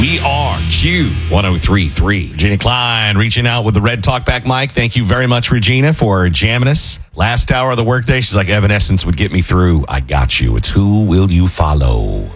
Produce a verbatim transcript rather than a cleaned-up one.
We are Q one oh three point three. Regina Klein reaching out with the Red Talkback mic. Thank you very much, Regina, for jamming us. Last hour of the workday, she's like, Evanescence would get me through. I got you. It's Who Will You Follow?